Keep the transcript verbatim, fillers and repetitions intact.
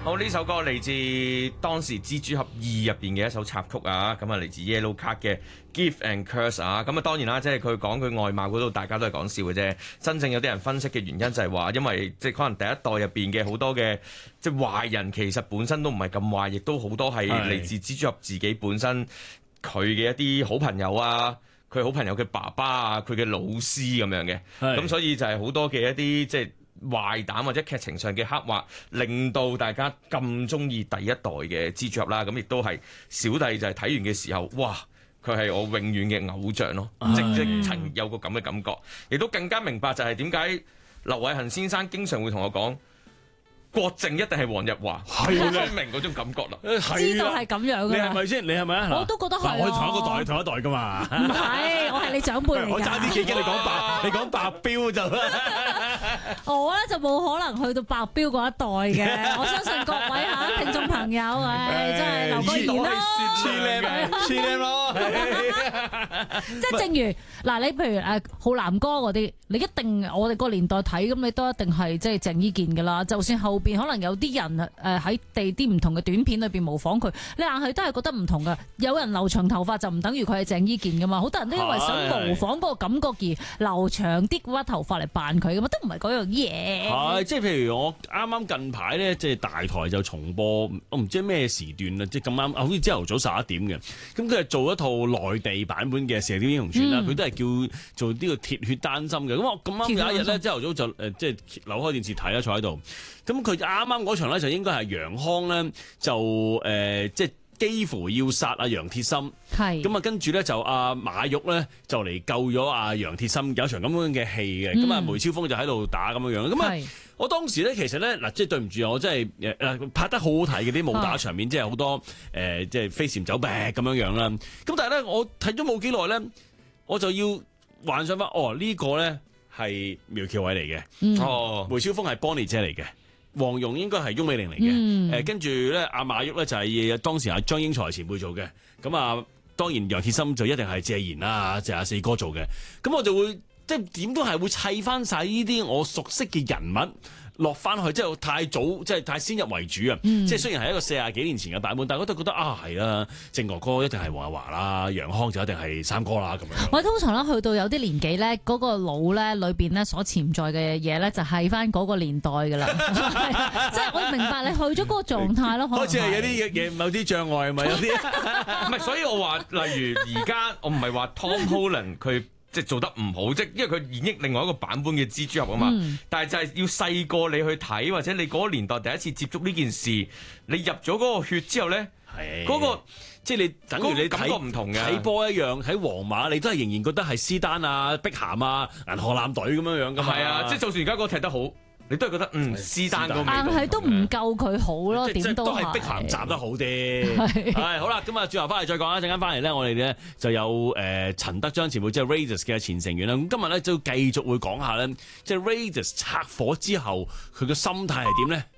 好，呢首歌嚟自當時蜘蛛俠二入邊嘅一首插曲啊，咁啊嚟自 Yellow Card 嘅 Gift and Curse 啊，咁啊當然啦，即係佢講佢外貌嗰度，大家都係講笑嘅啫。真正有啲人分析嘅原因就係話，因為即係可能第一代入邊嘅好多嘅即係壞人，其實本身都唔係咁壞，亦都好多係嚟自蜘蛛俠自己本身佢嘅一啲好朋友啊。佢好朋友嘅爸爸啊，佢嘅老師咁樣嘅，咁所以就係好多嘅一啲即係壞蛋或者劇情上嘅刻畫，令到大家咁中意第一代嘅蜘蛛俠啦。咁亦都係小弟就係睇完嘅時候，哇！佢係我永遠嘅偶像咯，即即曾有個咁嘅感覺，亦都更加明白就係點解劉偉恒先生經常會同我講。郭靖一定係黃日華，係啊，明嗰種感覺啦， 知道係咁樣㗎。 你係咪先？你係咪啊？ 我都覺得係。 我同一個代，同一代㗎嘛。 唔係，我係你長輩嚟㗎。 我爭啲幾驚你講白，你講白標就。 我咧就冇可能去到白標嗰一代嘅，我相信各位嚇聽眾朋友，誒真係留個言咯， 黐靚黐靚咯。 即係正如嗱，你譬如誒浩南哥嗰啲，你一定我哋個年代睇，咁你都一定係即係鄭伊健㗎啦。就算後邊可能有啲人誒喺地啲唔同嘅短片裏邊模仿佢，你硬係都係覺得唔同㗎。有人留長頭髮就唔等於佢係鄭伊健㗎嘛，好多人都因為想模仿嗰個感覺而留長啲嗰把頭髮嚟扮佢㗎嘛，都唔係嗰樣嘢。 係，即係譬如我啱啱近排咧，即係大台就重播，我唔知咩時段啦，即係咁啱，好似朝頭早十一點嘅。咁佢係做一套內地版本嘅《射雕英雄傳》啦，佢、嗯、都係叫做呢個鐵血丹心嘅。咁我咁啱有一日咧，朝頭早就誒即係扭開電視睇啦，坐喺度。咁佢啱啱嗰場咧就應該係楊康咧就誒、呃、即係幾乎要殺阿楊鐵心，係咁啊，跟住咧就阿馬玉咧就嚟救咗阿楊鐵心，有一場咁樣嘅戲嘅。咁啊、嗯、梅超風就喺度打咁樣樣。咁啊我當時咧其實咧嗱，即係對唔住我真係誒拍得好好睇嘅啲武打場面，即係好多誒、呃、即係飛檐走壁咁樣樣啦。咁但係咧我睇咗冇幾耐咧，我就要幻想翻哦、這個、呢個咧係苗僑偉嚟嘅，嗯、哦梅超風係 Bonnie 姐嚟嘅。黃蓉應該係翁美玲嚟嘅，誒跟住咧阿馬玉咧就係當時阿張英才前輩做嘅，咁啊當然楊鐵心就一定係謝賢啦，就係阿四哥做嘅，咁我就會即係點都係會砌翻晒呢啲我熟悉嘅人物落翻去，即係太早，即係太先入為主啊！嗯、即係雖然係一個四廿幾年前嘅版本，但係我都覺得啊係啦，靖哥哥一定係黃日華啦，楊康就一定係三哥啦咁樣。 我通常咧去到有啲年紀咧，嗰、嗰個腦咧裏邊咧所潛在嘅嘢咧，就係翻嗰個年代㗎啦。即係我明白你去咗嗰個狀態咯。 好似係有啲嘢某啲障礙係咪有啲？ 唔係，所以我話例如而家我唔係話 Tom Holland 佢。即係做得唔好，即係因為佢演繹另外一個版本嘅蜘蛛俠啊嘛。嗯、但係就係要細個你去睇，或者你嗰個年代第一次接觸呢件事，你入咗嗰個血之後咧，嗰的、嗰個即係你等於你感覺唔同嘅睇波一樣，睇皇馬你都係仍然覺得係斯丹啊、碧咸啊、銀河艦隊咁樣樣噶嘛。係啊，即係就算而家嗰個踢得好。你都係覺得嗯斯丹嗰味道，但係都唔夠佢好咯，點都係。 都係碧咸站得好啲。係好啦，咁啊，轉頭翻嚟再講啦。陣間翻嚟咧，我哋咧就有誒陳德章前輩，即係 Raidas 嘅前成員啦。咁今日咧就繼續會講下咧，即係 Raidas 拆夥之後佢嘅心態係點咧？